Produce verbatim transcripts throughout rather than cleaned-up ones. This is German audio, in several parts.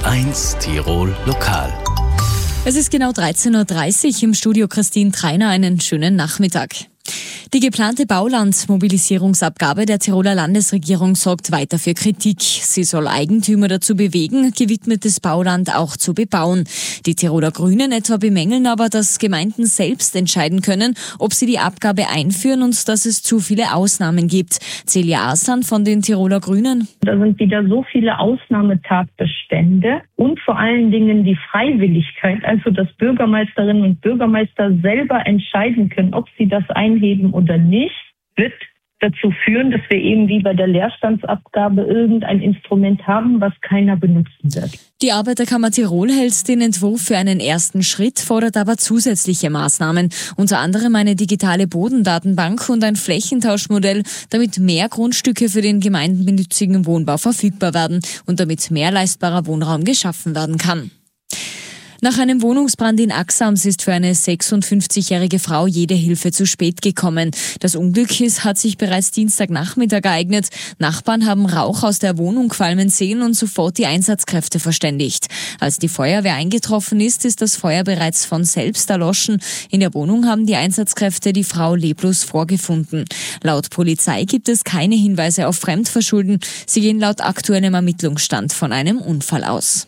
eins Tirol Lokal. Es ist genau dreizehn Uhr dreißig, im Studio Christine Treiner. Einen schönen Nachmittag. Die geplante Baulandmobilisierungsabgabe der Tiroler Landesregierung sorgt weiter für Kritik. Sie soll Eigentümer dazu bewegen, gewidmetes Bauland auch zu bebauen. Die Tiroler Grünen etwa bemängeln aber, dass Gemeinden selbst entscheiden können, ob sie die Abgabe einführen und dass es zu viele Ausnahmen gibt. Celia Asan von den Tiroler Grünen. Da sind wieder so viele Ausnahmetatbestände und vor allen Dingen die Freiwilligkeit, also dass Bürgermeisterinnen und Bürgermeister selber entscheiden können, ob sie das einheben oder nicht, wird dazu führen, dass wir eben wie bei der Leerstandsabgabe irgendein Instrument haben, was keiner benutzen wird. Die Arbeiterkammer Tirol hält den Entwurf für einen ersten Schritt, fordert aber zusätzliche Maßnahmen, unter anderem eine digitale Bodendatenbank und ein Flächentauschmodell, damit mehr Grundstücke für den gemeinbenützigen Wohnbau verfügbar werden und damit mehr leistbarer Wohnraum geschaffen werden kann. Nach einem Wohnungsbrand in Axams ist für eine sechsundfünfzigjährige Frau jede Hilfe zu spät gekommen. Das Unglück ist, hat sich bereits Dienstagnachmittag ereignet. Nachbarn haben Rauch aus der Wohnung qualmen sehen und sofort die Einsatzkräfte verständigt. Als die Feuerwehr eingetroffen ist, ist das Feuer bereits von selbst erloschen. In der Wohnung haben die Einsatzkräfte die Frau leblos vorgefunden. Laut Polizei gibt es keine Hinweise auf Fremdverschulden. Sie gehen laut aktuellem Ermittlungsstand von einem Unfall aus.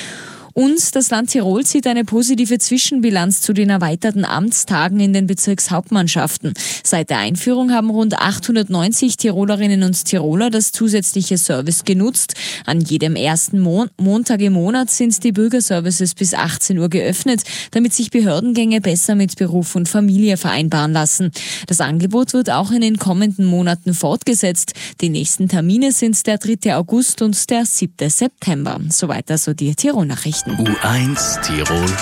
Und das Land Tirol zieht eine positive Zwischenbilanz zu den erweiterten Amtstagen in den Bezirkshauptmannschaften. Seit der Einführung haben rund achthundertneunzig Tirolerinnen und Tiroler das zusätzliche Service genutzt. An jedem ersten Mon- Montag im Monat sind die Bürgerservices bis achtzehn Uhr geöffnet, damit sich Behördengänge besser mit Beruf und Familie vereinbaren lassen. Das Angebot wird auch in den kommenden Monaten fortgesetzt. Die nächsten Termine sind der dritte August und der siebte September. Soweit also die Tirol-Nachrichten. U eins Tirol